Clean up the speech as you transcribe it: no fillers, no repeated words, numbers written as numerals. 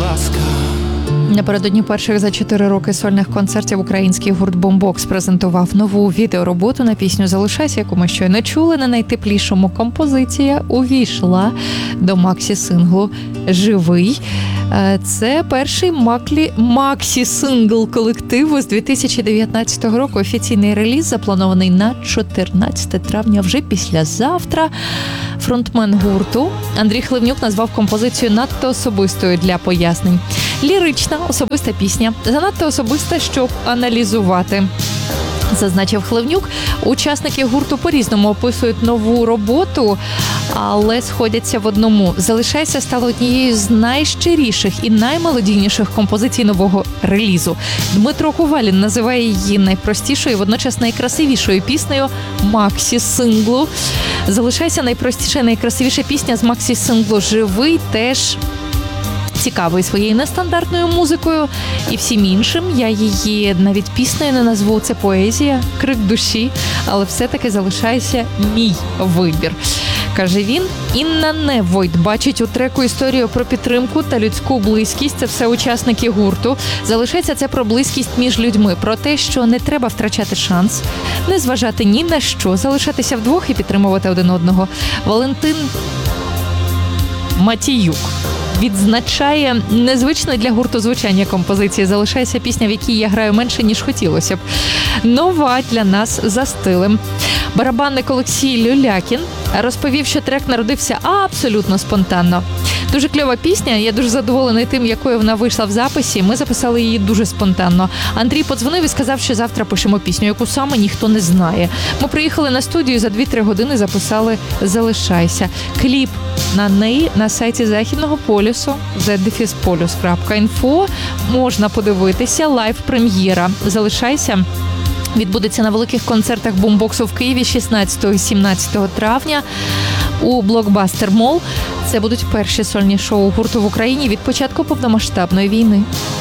ласка. Напередодні перших за 4 роки сольних концертів український гурт «Бумбокс» презентував нову відеороботу на пісню «Залишайся», яку ми щойно чули. На найтеплішому композиція увійшла до максі-синглу «Живий». Це перший максі-сингл колективу з 2019 року. Офіційний реліз запланований на 14 травня, вже післязавтра. Фронтмен гурту Андрій Хливнюк назвав композицію надто особистою для пояснень. Лірична, особиста пісня, занадто особиста, щоб аналізувати, зазначив Хливнюк. Учасники гурту по-різному описують нову роботу, але сходяться в одному. «Залишайся» стала однією з найщиріших і наймелодійніших композицій нового релізу. Дмитро Кувалін називає її найпростішою і водночас найкрасивішою піснею максі-синглу. «Залишайся» – найпростіша і найкрасивіша пісня з максі-синглу «Живий», теж цікавий своєю нестандартною музикою і всім іншим. Я її навіть піснею не назву, це поезія, крик душі, але все-таки «Залишайся» – мій вибір, каже він. Інна Невойт бачить у треку історію про підтримку та людську близькість. Це все учасники гурту. «Залишайся» – це про близькість між людьми, про те, що не треба втрачати шанс, не зважати ні на що, залишатися вдвох і підтримувати один одного. Валентин Матіюк відзначає незвичне для гурту звучання композиції «Залишайся», пісня, в якій я граю менше, ніж хотілося б. Нова для нас за стилем. Барабанник Олексій Люлякін розповів, що трек народився абсолютно спонтанно. Дуже кльова пісня, я дуже задоволений тим, якою вона вийшла в записі. Ми записали її дуже спонтанно. Андрій подзвонив і сказав, що завтра пишемо пісню, яку саме ніхто не знає. Ми приїхали на студію, за 2-3 години записали «Залишайся». Кліп на неї на сайті Західного полюсу zdefispolius.info можна подивитися. Лайв-прем'єра «Залишайся» відбудеться на великих концертах «Бумбоксу» в Києві 16 і 17 травня у Блокбастер Мол. Це будуть перші сольні шоу гурту в Україні від початку повномасштабної війни.